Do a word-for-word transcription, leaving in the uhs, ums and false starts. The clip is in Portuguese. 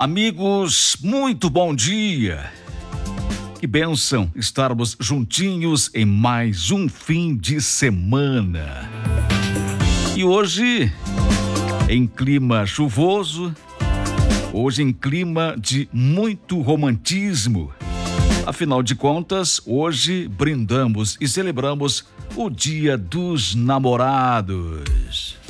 Amigos, muito bom dia. Que bênção estarmos juntinhos em mais um fim de semana. E hoje, em clima chuvoso, hoje em clima de muito romantismo. Afinal de contas, hoje brindamos e celebramos o Dia dos Namorados.